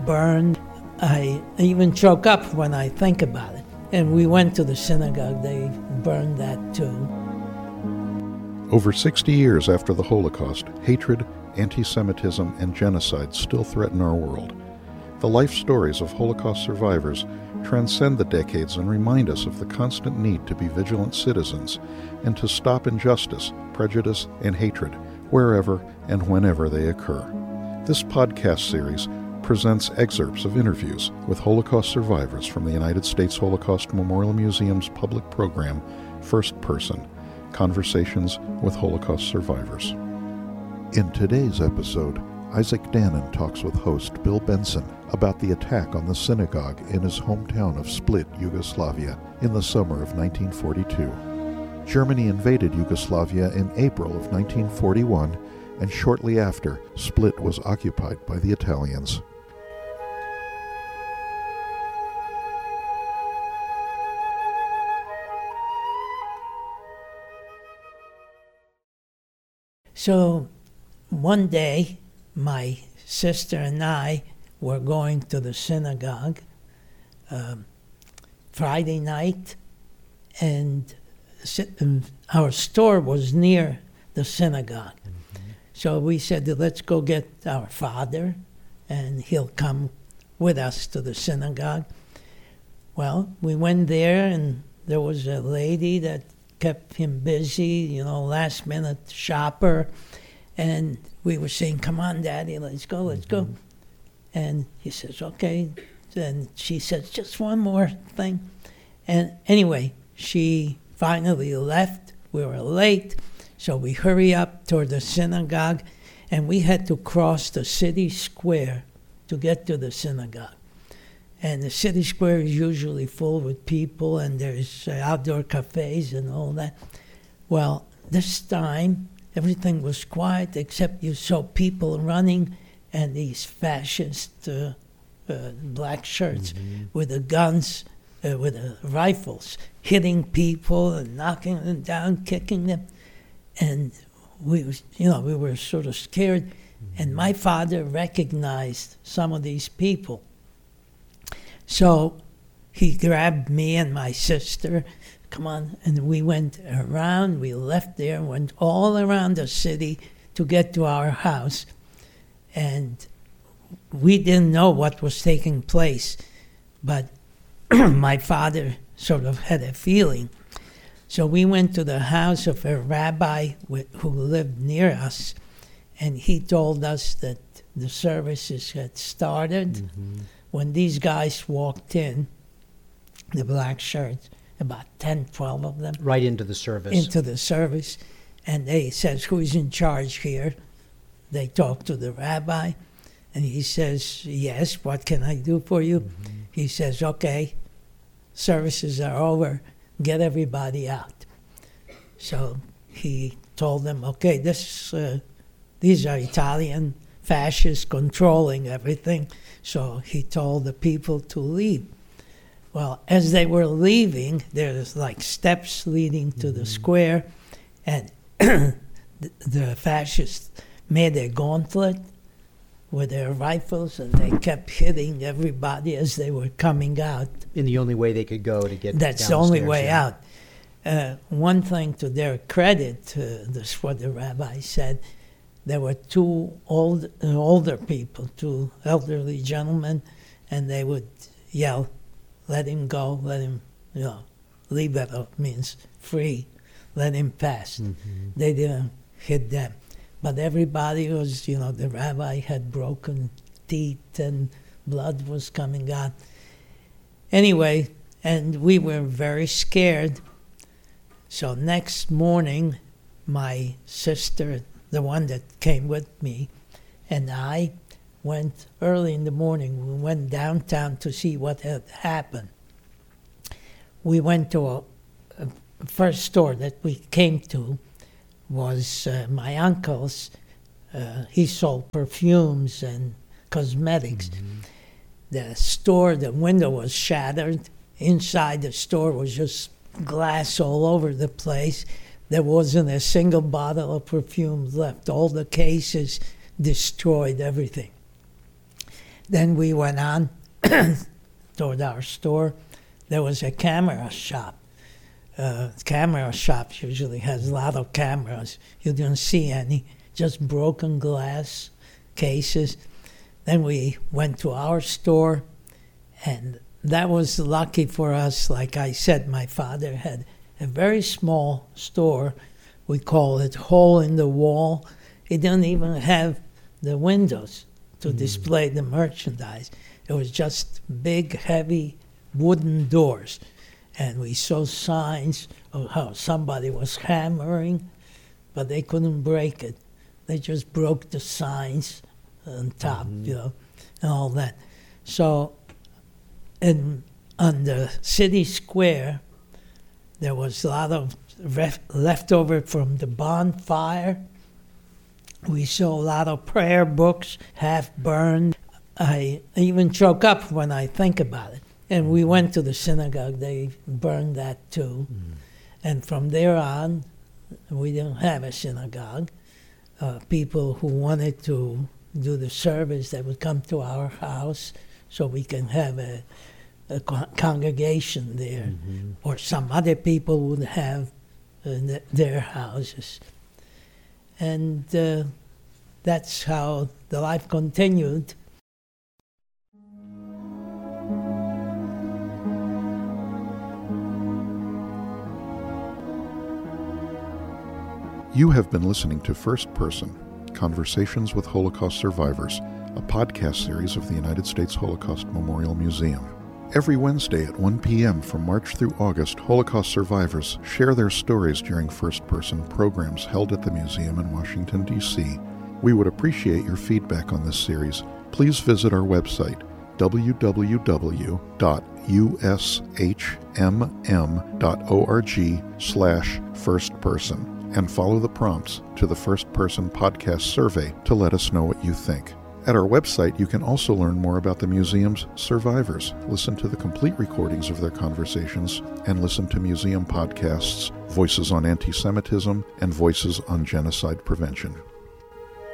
burned. I even choke up when I think about it. And we went to the synagogue. They burned that too. Over 60 years after the Holocaust, hatred, anti-Semitism, and genocide still threaten our world. The life stories of Holocaust survivors transcend the decades and remind us of the constant need to be vigilant citizens and to stop injustice, prejudice, and hatred wherever and whenever they occur. This podcast series presents excerpts of interviews with Holocaust survivors from the United States Holocaust Memorial Museum's public program, First Person, Conversations with Holocaust Survivors. In today's episode, Isaac Dannon talks with host Bill Benson about the attack on the synagogue in his hometown of Split, Yugoslavia, in the summer of 1942. Germany invaded Yugoslavia in April of 1941, and shortly after, Split was occupied by the Italians. So one day, my sister and I were going to the synagogue Friday night, and our store was near the synagogue. Mm-hmm. So we said, let's go get our father, and he'll come with us to the synagogue. Well, we went there, and there was a lady that kept him busy, last-minute shopper. And we were saying, come on, Daddy, let's go, let's go. And he says, okay. And she says, just one more thing. And anyway, she finally left. We were late, so we hurry up toward the synagogue, and we had to cross the city square to get to the synagogue. And the city square is usually full with people, and there's outdoor cafes and all that. Well, this time, everything was quiet except you saw people running and these fascist black shirts with the guns, with the rifles, hitting people and knocking them down, kicking them. And we were sort of scared. And my father recognized some of these people. So he grabbed me and my sister, come on, and we went around, we left there and went all around the city to get to our house. And we didn't know what was taking place, but my father sort of had a feeling. So we went to the house of a rabbi who lived near us, and he told us that the services had started. Mm-hmm. When these guys walked in, the black shirts, about 10, 12 of them. Right into the service. Into the service. And they says, who's in charge here? They talk to the rabbi. And he says, yes, what can I do for you? Mm-hmm. He says, okay, services are over. Get everybody out. So he told them, okay, these are Italian fascists controlling everything. So he told the people to leave. Well, as they were leaving, there's like steps leading to the square, and the fascists made a gauntlet with their rifles, and they kept hitting everybody as they were coming out. In the only way they could go to get That's the only way out. One thing to their credit, this is what the rabbi said, there were two older people, two elderly gentlemen, and they would yell, let him go, let him, libero means free, let him pass. Mm-hmm. They didn't hit them. But everybody was, the rabbi had broken teeth and blood was coming out. Anyway, and we were very scared. So next morning, my sister, the one that came with me, and I went early in the morning. We went downtown to see what had happened. We went to a first store that we came to was my uncle's. He sold perfumes and cosmetics. Mm-hmm. The store, the window was shattered. Inside the store was just glass all over the place. There wasn't a single bottle of perfume left. All the cases destroyed everything. Then we went on toward our store. There was a camera shop. Camera shops usually has a lot of cameras. You didn't see any, just broken glass cases. Then we went to our store, and that was lucky for us. Like I said, my father had a very small store. We call it hole in the wall. He didn't even have the windows to display the merchandise. It was just big, heavy wooden doors. And we saw signs of how somebody was hammering, but they couldn't break it. They just broke the signs on top, and all that. So on the city square, there was a lot of leftover from the bonfire. We saw a lot of prayer books, half burned. I even choke up when I think about it. And we went to the synagogue. They burned that too. And from there on, we didn't have a synagogue. People who wanted to do the service, they would come to our house so we can have a congregation there. Or some other people would have their houses. And that's how the life continued. You have been listening to First Person, Conversations with Holocaust Survivors, a podcast series of the United States Holocaust Memorial Museum. Every Wednesday at 1 p.m. from March through August, Holocaust survivors share their stories during first-person programs held at the museum in Washington, D.C. We would appreciate your feedback on this series. Please visit our website, www.ushmm.org/firstperson, and follow the prompts to the First Person Podcast survey to let us know what you think. At our website, you can also learn more about the museum's survivors, listen to the complete recordings of their conversations, and listen to museum podcasts, Voices on Anti-Semitism and Voices on Genocide Prevention.